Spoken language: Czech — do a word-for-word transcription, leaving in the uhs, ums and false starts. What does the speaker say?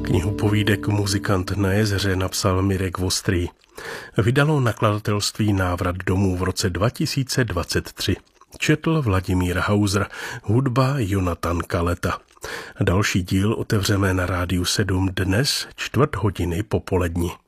Knihu povídek Muzikant na jezeře napsal Mirek Vostrý. Vydalo nakladatelství Návrat domů v roce dva tisíce dvacet tři. Četl Vladimír Hauser, hudba Jonatan Kaleta. Další díl otevřeme na Rádiu sedm dnes čtvrt hodiny popolední.